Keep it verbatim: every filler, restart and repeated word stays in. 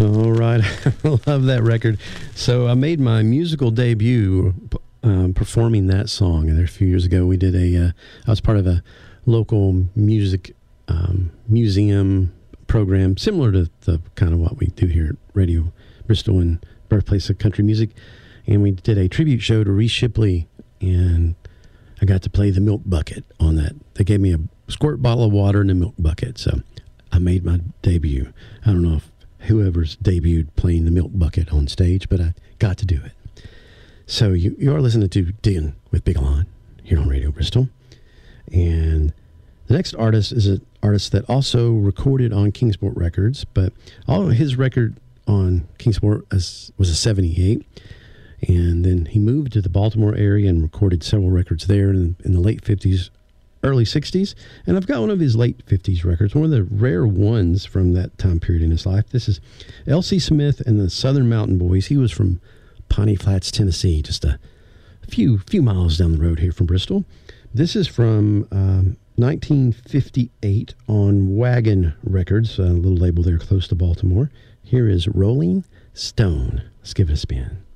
All right. I love that record. So I made my musical debut um, performing that song. And a few years ago, we did a, uh, I was part of a local music um, museum program, similar to the kind of what we do here at Radio Bristol and Birthplace of Country Music. And we did a tribute show to Reese Shipley, and I got to play the milk bucket on that. They gave me a squirt bottle of water and a milk bucket. So I made my debut. I don't know if whoever's debuted playing the milk bucket on stage, but I got to do it. So you, you are listening to Digging with Big Lon here on Radio Bristol. And the next artist is an artist that also recorded on Kingsport Records, but all of his record on Kingsport was a seventy-eight. And then he moved to the Baltimore area and recorded several records there in, in the late fifties, early sixties. And I've got one of his late fifties records, one of the rare ones from that time period in his life. This is L C Smith and the Southern Mountain Boys. He was from Piney Flats, Tennessee, just a few few miles down the road here from Bristol. This is from um, nineteen fifty-eight on Wagon Records, a little label there close to Baltimore. Here is Rolling Stone. Let's give it a spin.